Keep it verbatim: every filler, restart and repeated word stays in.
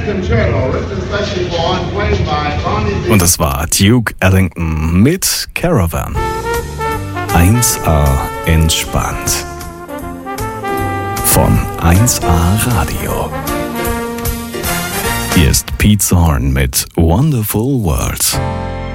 Und das war Duke Ellington mit Caravan. eins A entspannt. Von eins A Radio. Hier ist Pete Zorn mit Wonderful World.